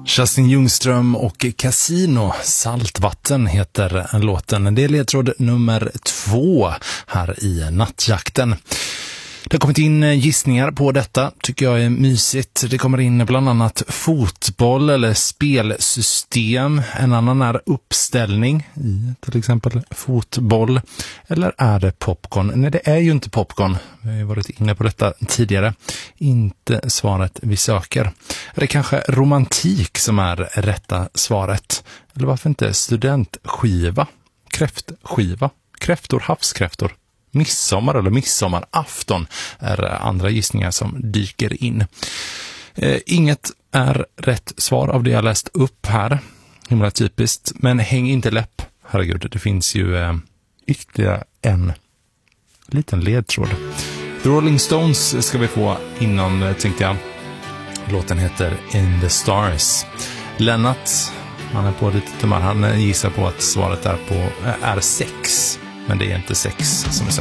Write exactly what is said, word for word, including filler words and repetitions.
Justin Ljungström och Casino, Saltvatten heter låten. Det är ledtråd nummer två här i Nattjakten. Det har kommit in gissningar på detta, tycker jag är mysigt. Det kommer in bland annat fotboll eller spelsystem. En annan är uppställning i till exempel fotboll. Eller är det popcorn? Nej, det är ju inte popcorn. Vi har ju varit inne på detta tidigare. Inte svaret vi söker. Är det kanske romantik som är rätta svaret? Eller varför inte studentskiva? Kräftskiva? Kräftor, havskräftor? Midsommar eller midsommarafton är andra gissningar som dyker in. Eh, inget är rätt svar av det jag läst upp här. Himla typiskt. Men häng inte läpp. Herregud, det finns ju eh, ytterligare en liten ledtråd. The Rolling Stones ska vi få innan, tänkte jag. Låten heter In the Stars. Lennart, han är på lite tummar. Han gissar på att svaret är på är sex. Men det är inte sex som är